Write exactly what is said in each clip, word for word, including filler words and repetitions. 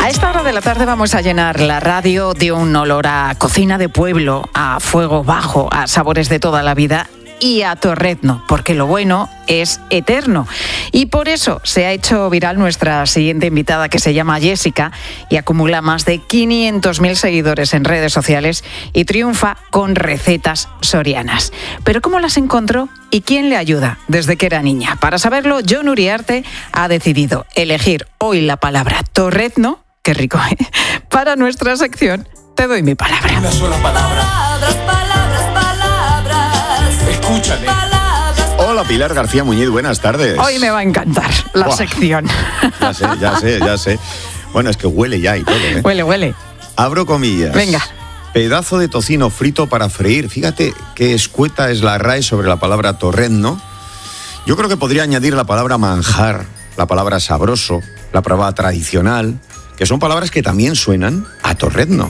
A esta hora de la tarde vamos a llenar la radio de un olor a cocina de pueblo, a fuego bajo, a sabores de toda la vida y a torrezno, porque lo bueno es eterno. Y por eso se ha hecho viral nuestra siguiente invitada, que se llama Jessica y acumula más de quinientos mil seguidores en redes sociales y triunfa con recetas sorianas. Pero ¿cómo las encontró y quién le ayuda desde que era niña? Para saberlo, Jon Uriarte ha decidido elegir hoy la palabra torrezno, qué rico, ¿eh?, para nuestra sección Te doy mi palabra. Una sola palabra. Palabras, palabras, palabras. Escúchale. Palabras. Hola, Pilar García Muñiz, buenas tardes. Hoy me va a encantar la Buah. sección. Ya sé, ya sé, ya sé. Bueno, es que huele ya y todo, ¿eh? Huele, huele. Abro comillas. Venga. Pedazo de tocino frito para freír. Fíjate qué escueta es la R A E sobre la palabra torrezno. Yo creo que podría añadir la palabra manjar, la palabra sabroso, la palabra tradicional, que son palabras que también suenan a torrezno.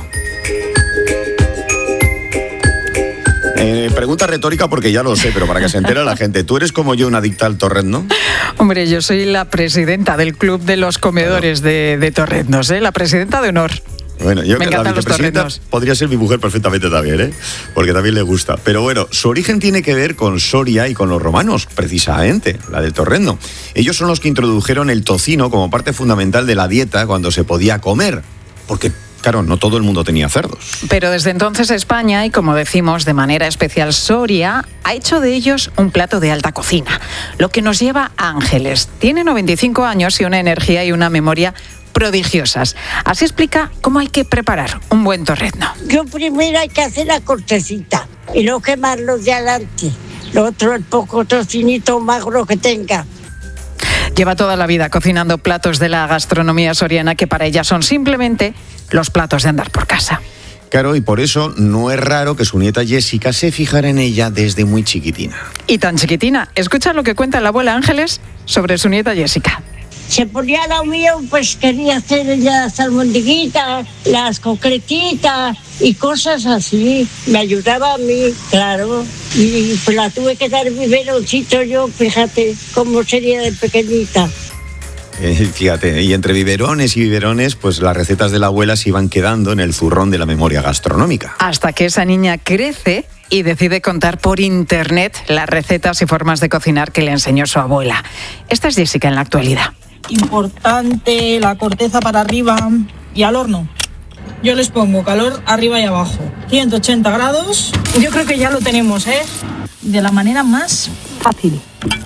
Eh, pregunta retórica porque ya lo sé, pero para que se entere la gente. ¿Tú eres como yo, una adicta al torrezno? Hombre, yo soy la presidenta del club de los comedores de, de torreznos, ¿eh? La presidenta de honor. Bueno, yo Me que la encantan los vicepresidenta torreznos. podría ser mi mujer perfectamente también, ¿eh? Porque también le gusta. Pero bueno, su origen tiene que ver con Soria y con los romanos, precisamente, la del torrezno. Ellos son los que introdujeron el tocino como parte fundamental de la dieta cuando se podía comer. Porque, claro, no todo el mundo tenía cerdos. Pero desde entonces España, y como decimos de manera especial Soria, ha hecho de ellos un plato de alta cocina. Lo que nos lleva a Ángeles. Tiene noventa y cinco años y una energía y una memoria prodigiosas. Así explica cómo hay que preparar un buen torrezno. Yo primero hay que hacer la cortecita y no quemarlos de adelante. Lo otro, el poco tocinito magro que tenga. Lleva toda la vida cocinando platos de la gastronomía soriana que para ella son simplemente los platos de andar por casa. Claro, y por eso no es raro que su nieta Jessica se fijara en ella desde muy chiquitina. Y tan chiquitina. Escucha lo que cuenta la abuela Ángeles sobre su nieta Jessica. Se ponía al lado mío, pues quería hacer las almondiguitas, las concretitas y cosas así. Me ayudaba a mí, claro. Y pues la tuve que dar biberoncito yo, fíjate cómo sería de pequeñita. Eh, fíjate, y entre biberones y biberones, pues las recetas de la abuela se iban quedando en el zurrón de la memoria gastronómica. Hasta que esa niña crece y decide contar por internet las recetas y formas de cocinar que le enseñó su abuela. Esta es Jessica en la actualidad. Importante la corteza para arriba y al horno. Yo les pongo calor arriba y abajo, ciento ochenta grados. Yo creo que ya lo tenemos, ¿eh? De la manera más fácil.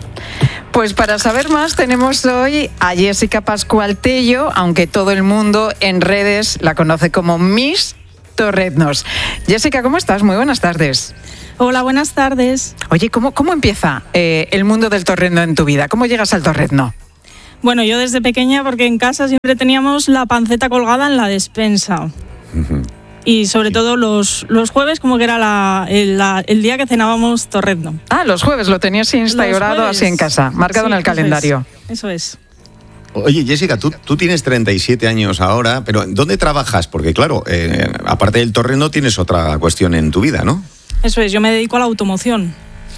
Pues para saber más tenemos hoy a Jessica Pascual Tello, aunque todo el mundo en redes la conoce como Miss Torreznos. Jessica, ¿cómo estás? Muy buenas tardes. Hola, buenas tardes. Oye, ¿cómo, cómo empieza eh, el mundo del torrezno en tu vida? ¿Cómo llegas al torrezno? Bueno, yo desde pequeña, porque en casa siempre teníamos la panceta colgada en la despensa. Uh-huh. Y sobre todo los, los jueves, como que era la, el, la, el día que cenábamos torrezno. Ah, los jueves lo tenías instaurado Los jueves. así en casa, marcado Sí, en el calendario. Eso es. Eso es. Oye, Jessica, tú, tú tienes treinta y siete años ahora, pero ¿dónde trabajas? Porque claro, eh, aparte del torrezno tienes otra cuestión en tu vida, ¿no? Eso es, yo me dedico a la automoción.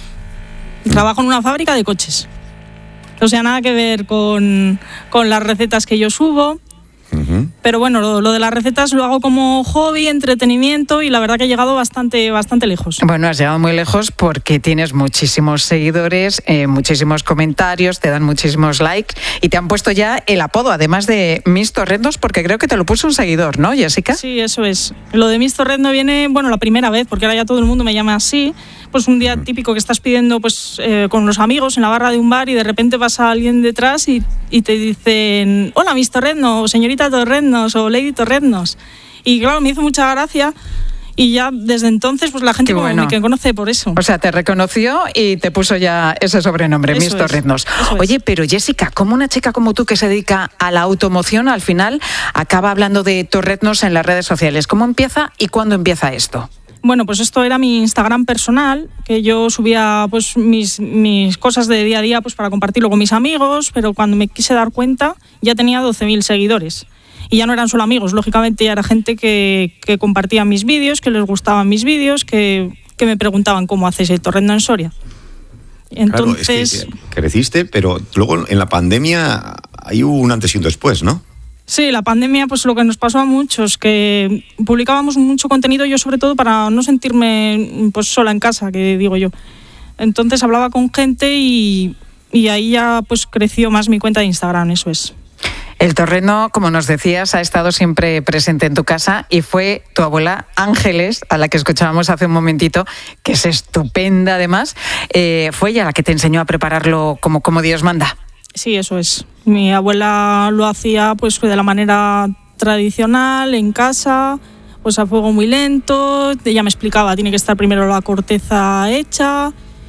Trabajo en una fábrica de coches. O sea, nada que ver con, con las recetas que yo subo. Uh-huh. Pero bueno, lo, lo de las recetas lo hago como hobby, entretenimiento, y la verdad que he llegado bastante, bastante lejos. Bueno, has llegado muy lejos porque tienes muchísimos seguidores, eh, muchísimos comentarios, te dan muchísimos likes y te han puesto ya el apodo, además de Miss Torreznos, porque creo que te lo puso un seguidor, ¿no, Jessica? Sí, eso es. Lo de Miss Torrezno viene, bueno, la primera vez, porque ahora ya todo el mundo me llama así. Pues un día típico que estás pidiendo pues eh, con los amigos en la barra de un bar y de repente pasa alguien detrás y, y te dicen: hola, Miss Torrezno, o señorita Torreznos, o Lady Torreznos. Y claro, me hizo mucha gracia. Y ya desde entonces, pues la gente Qué como bueno. me conoce por eso. O sea, te reconoció y te puso ya ese sobrenombre, Eso Miss es, Torreznos. eso es. Oye, pero Jessica, ¿cómo una chica como tú que se dedica a la automoción al final acaba hablando de torreznos en las redes sociales? ¿Cómo empieza y cuándo empieza esto? Bueno, pues esto era mi Instagram personal, que yo subía pues mis, mis cosas de día a día pues para compartirlo con mis amigos, pero cuando me quise dar cuenta ya tenía doce mil seguidores. Y ya no eran solo amigos, lógicamente ya era gente que, que compartía mis vídeos, que les gustaban mis vídeos, que, que me preguntaban cómo hacéis el torrezno en Soria. Entonces, claro, es que creciste, pero luego en la pandemia hay un antes y un después, ¿no? Sí, la pandemia, pues lo que nos pasó a muchos, que publicábamos mucho contenido, yo sobre todo para no sentirme pues sola en casa, que digo yo. Entonces hablaba con gente y, y ahí ya pues creció más mi cuenta de Instagram, eso es. El torrezno, como nos decías, ha estado siempre presente en tu casa y fue tu abuela Ángeles, a la que escuchábamos hace un momentito, que es estupenda además, eh, fue ella la que te enseñó a prepararlo como, como Dios manda. Sí, eso es. Mi abuela lo hacía pues de la manera tradicional, en casa, pues a fuego muy lento. Ella me explicaba, tiene que estar primero la corteza hecha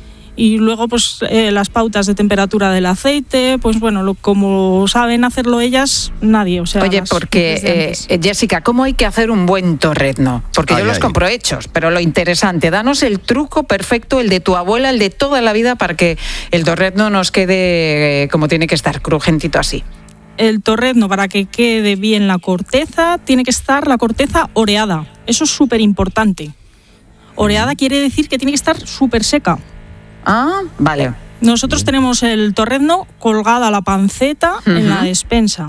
y luego pues eh, las pautas de temperatura del aceite. Pues bueno, lo, como saben hacerlo ellas, nadie. O sea, Oye, las- porque eh, Jessica, ¿cómo hay que hacer un buen torrezno? Porque Ay, yo los ay. compro hechos, pero lo interesante, danos el truco perfecto, el de tu abuela, el de toda la vida, para que el torrezno nos quede eh, como tiene que estar, crujentito así. El torrezno, para que quede bien la corteza, tiene que estar la corteza oreada. Eso es súper importante. Oreada quiere decir que tiene que estar súper seca. Ah, vale. Nosotros tenemos el torrezno colgada la panceta en la Ujú. despensa.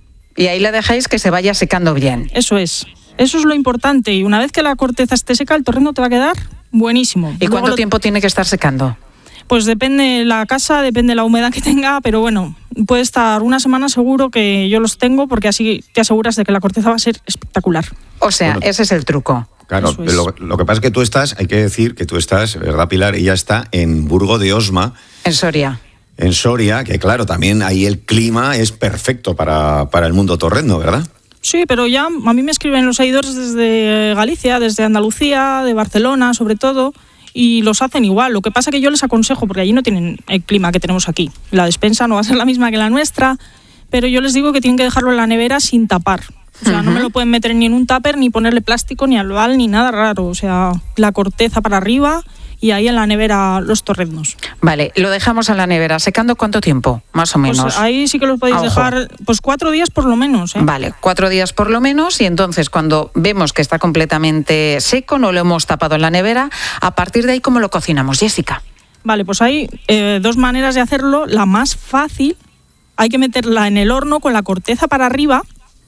Y ahí la dejáis que se vaya secando bien. Eso es. Eso es lo importante. Y una vez que la corteza esté seca, el torrezno te va a quedar buenísimo. ¿Y Luego cuánto lo- tiempo tiene que estar secando? Pues depende la casa, depende la humedad que tenga, pero bueno, puede estar una semana seguro que yo los tengo porque así te aseguras de que la corteza va a ser espectacular. O sea, Bueno. ese es el truco. Claro, Eso es. lo, lo que pasa es que tú estás, hay que decir que tú estás, ¿verdad, Pilar? Ella está en Burgo de Osma, En Soria. en Soria, que claro, también ahí el clima es perfecto para, para el mundo torrezno, ¿verdad? Sí, pero ya a mí me escriben los seguidores desde Galicia, desde Andalucía, de Barcelona sobre todo, y los hacen igual. Lo que pasa que yo les aconsejo, porque allí no tienen el clima que tenemos aquí. La despensa no va a ser la misma que la nuestra, pero yo les digo que tienen que dejarlo en la nevera sin tapar. O sea, no me lo pueden meter ni en un tupper, ni ponerle plástico, ni albal, ni nada raro. O sea, la corteza para arriba y ahí en la nevera los torreznos. Vale, lo dejamos en la nevera. ¿Secando cuánto tiempo? Más o menos. Pues ahí sí que los podéis A ojo. dejar pues cuatro días por lo menos, ¿eh? Vale, cuatro días por lo menos y entonces cuando vemos que está completamente seco, no lo hemos tapado en la nevera, a partir de ahí, ¿cómo lo cocinamos, Jessica? Vale, pues hay eh, dos maneras de hacerlo. La más fácil, hay que meterla en el horno con la corteza para arriba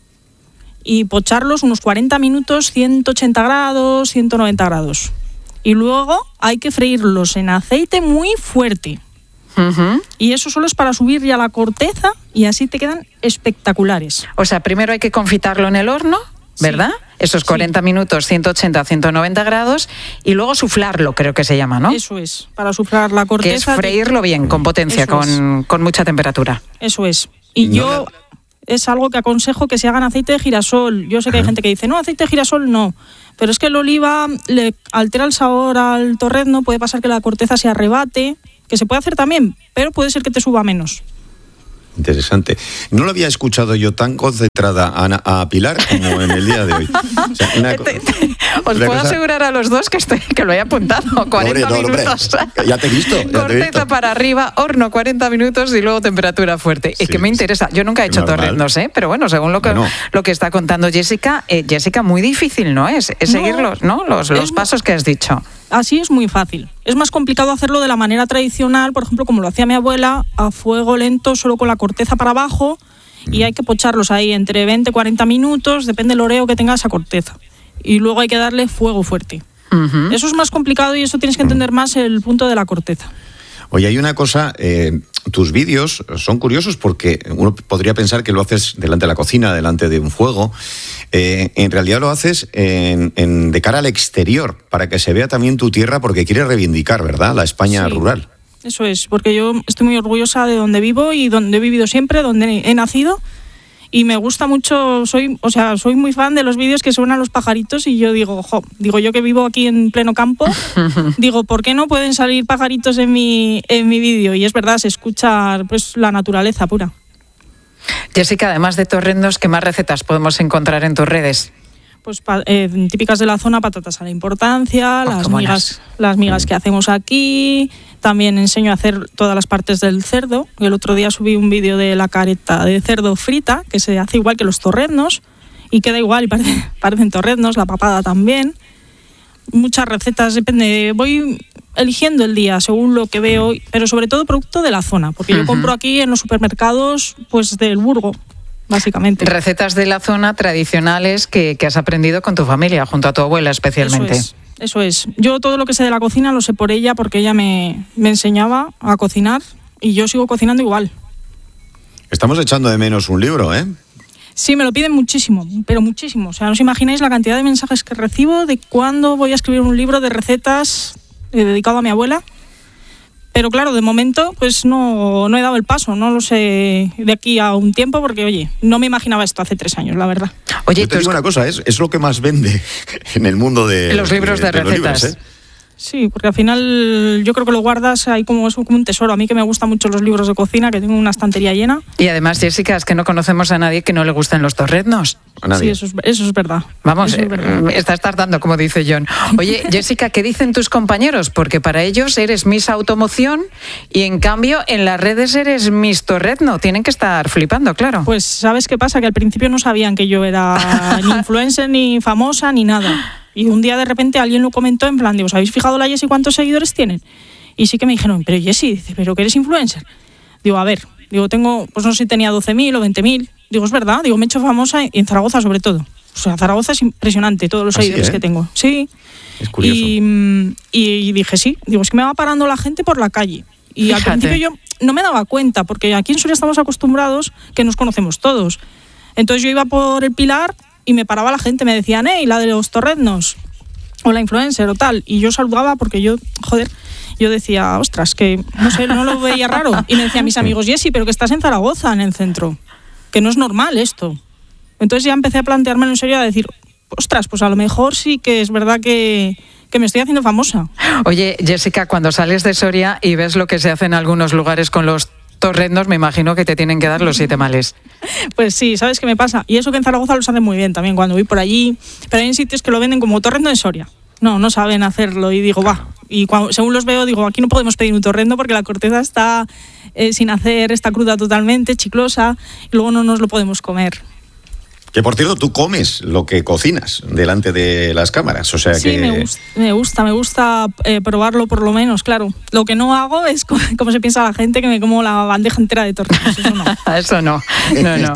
y pocharlos unos cuarenta minutos, ciento ochenta grados, ciento noventa grados. Y luego hay que freírlos en aceite muy fuerte. Ujú. Y eso solo es para subir ya la corteza y así te quedan espectaculares. O sea, primero hay que confitarlo en el horno, ¿verdad? Esos cuarenta minutos, ciento ochenta, ciento noventa grados, y luego suflarlo, creo que se llama, ¿no? Eso es, para sufrar la corteza. Que es freírlo bien, con potencia, Eso con, con mucha temperatura. Eso es. Y No yo es algo que aconsejo que se haga en aceite de girasol. Yo sé que hay gente que dice, no, aceite de girasol no. Pero es que el oliva le altera el sabor al torrezno, puede pasar que la corteza se arrebate, que se puede hacer también, pero puede ser que te suba menos. Interesante. No lo había escuchado yo tan concentrada a, Ana- a Pilar como en el día de hoy. O sea, una co- Os una puedo cosa- asegurar a los dos que, estoy, que lo he apuntado. cuarenta Hombre, no, hombre, minutos. ya te he visto, ya te he Corteza visto. para arriba, horno cuarenta minutos y luego temperatura fuerte. Sí, Es que me sí. interesa. Yo nunca he hecho Normal. torreznos, ¿eh? Pero bueno, según lo que, Bueno. lo que está contando Jessica, eh, Jessica, muy difícil, ¿no es? Es No, seguir los, ¿no? los, los es mu- pasos que has dicho. Así es muy fácil. Es más complicado hacerlo de la manera tradicional, por ejemplo, como lo hacía mi abuela, a fuego lento, solo con la corteza para abajo, y hay que pocharlos ahí entre veinte y cuarenta minutos, depende del oreo que tenga esa corteza. Y luego hay que darle fuego fuerte. Ujú. Eso es más complicado y eso tienes que entender más el punto de la corteza. Oye, hay una cosa, eh, tus vídeos son curiosos porque uno podría pensar que lo haces delante de la cocina, delante de un fuego. Eh, en realidad lo haces en, en- de cara al exterior, para que se vea también tu tierra, porque quieres reivindicar, ¿verdad?, la España Sí. rural. Eso es, porque yo estoy muy orgullosa de donde vivo y donde he vivido siempre, donde he nacido. Y me gusta mucho, soy, o sea, soy muy fan de los vídeos que suenan los pajaritos y yo digo, jo, digo yo que vivo aquí en pleno campo, digo, ¿por qué no pueden salir pajaritos en mi, en mi vídeo? Y es verdad, se escucha pues la naturaleza pura. Jessica, además de torrendos, ¿qué más recetas podemos encontrar en tus redes? Pues pa- eh, típicas de la zona, patatas a la importancia, Oh, las qué buenas. migas, las migas que hacemos aquí. También enseño a hacer todas las partes del cerdo. El otro día subí un vídeo de la careta de cerdo frita, que se hace igual que los torreznos, y queda igual, y parece- parecen torreznos, la papada también. Muchas recetas, depende, voy eligiendo el día según lo que veo, pero sobre todo producto de la zona, porque yo Ujú. compro aquí en los supermercados pues del Burgo. básicamente. Recetas de la zona tradicionales que, que has aprendido con tu familia, junto a tu abuela especialmente. Eso es, eso es. Yo todo lo que sé de la cocina lo sé por ella, porque ella me, me enseñaba a cocinar y yo sigo cocinando igual. Estamos echando de menos un libro, ¿eh? Sí, me lo piden muchísimo, pero muchísimo. O sea, no os imagináis la cantidad de mensajes que recibo de cuándo voy a escribir un libro de recetas eh, dedicado a mi abuela. Pero claro, de momento pues no, no he dado el paso, no lo sé de aquí a un tiempo, porque oye, no me imaginaba esto hace tres años, la verdad. Oye, yo te digo una cosa, es, es lo que más vende en el mundo de los libros de, de, de recetas. Los libros, ¿eh? Sí, porque al final yo creo que lo guardas ahí como, es como un tesoro. A mí que me gustan mucho los libros de cocina, que tengo una estantería llena. Y además, Jessica, es que no conocemos a nadie que no le gusten los torreznos. A nadie. Sí, eso es, eso es verdad. Vamos, es verdad. Eh, estás tardando, como dice John. Oye, Jessica, ¿qué dicen tus compañeros? Porque para ellos eres Miss Automoción y en cambio en las redes eres Miss Torrezno. Tienen que estar flipando, claro. Pues ¿sabes qué pasa? Que al principio no sabían que yo era ni influencer, ni famosa, ni nada. Y un día de repente alguien lo comentó en plan, digo, ¿os habéis fijado la Jessie cuántos seguidores tienen? Y sí que me dijeron, pero Jessie, dice, ¿pero que eres influencer? Digo, a ver, digo, tengo, pues no sé si tenía doce mil o veinte mil. Digo, es verdad, digo, me he hecho famosa en Zaragoza sobre todo. O sea, Zaragoza es impresionante, todos los ¿Ah, seguidores sí, eh? que tengo. Sí. Es curioso. Y, y dije, sí, digo, es que me va parando la gente por la calle. Y Fíjate. al principio yo no me daba cuenta, porque aquí en Soria estamos acostumbrados que nos conocemos todos. Entonces yo iba por el Pilar y me paraba la gente, me decían, hey, la de los torreznos, o la influencer o tal, y yo saludaba porque yo, joder, yo decía, ostras, que no sé, no lo veía raro. Y me decían mis amigos, Jessie, pero que estás en Zaragoza, en el centro, que no es normal esto. Entonces ya empecé a planteármelo en serio, a decir, ostras, pues a lo mejor sí que es verdad que, que me estoy haciendo famosa. Oye, Jessica, cuando sales de Soria y ves lo que se hace en algunos lugares con los torreznos, me imagino que te tienen que dar los siete males. Pues sí, ¿sabes qué me pasa? Y eso que en Zaragoza los hacen muy bien también cuando voy por allí, pero hay sitios que lo venden como torrezno en Soria. No, no saben hacerlo y digo, va. Y cuando, según los veo, digo, aquí no podemos pedir un torrezno porque la corteza está eh, sin hacer, está cruda totalmente, chiclosa, y luego no nos lo podemos comer. Que por cierto, tú comes lo que cocinas delante de las cámaras, o sea sí, que... me gusta, me gusta, me gusta eh, probarlo por lo menos, claro. Lo que no hago es co- como se piensa la gente, que me como la bandeja entera de torreznos, eso no. Eso no, no, no.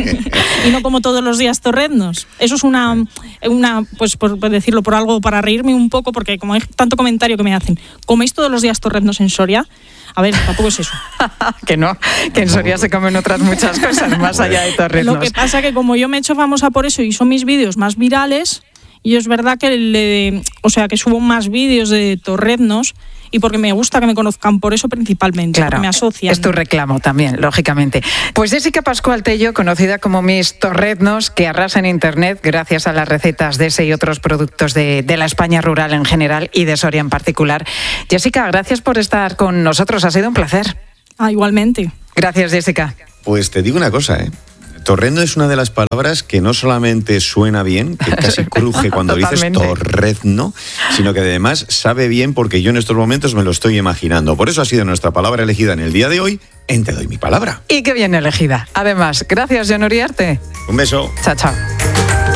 Y no como todos los días torreznos. Eso es una, una pues por decirlo, por algo, para reírme un poco, porque como hay tanto comentario que me hacen, ¿coméis todos los días torreznos en Soria? A ver, tampoco es eso. Que no, que en Soria se comen otras muchas cosas más allá de torreznos. Lo que pasa que como yo me he hecho famosa por eso y son mis vídeos más virales, y es verdad que le, o sea, que subo más vídeos de torreznos y porque me gusta que me conozcan por eso principalmente, Claro, porque me asocian. es tu reclamo también, lógicamente. Pues Jessica Pascual Tello, conocida como Miss Torreznos, que arrasa en Internet gracias a las recetas de ese y otros productos de, de la España rural en general y de Soria en particular. Jessica, gracias por estar con nosotros, ha sido un placer. Ah, igualmente. Gracias, Jessica. Pues te digo una cosa, ¿eh? Torrezno es una de las palabras que no solamente suena bien, que casi cruje cuando dices Totalmente. torrezno, sino que además sabe bien porque yo en estos momentos me lo estoy imaginando. Por eso ha sido nuestra palabra elegida en el día de hoy en Te doy mi palabra. Y qué bien elegida. Además, gracias, John Uriarte. Un beso. Chao, chao.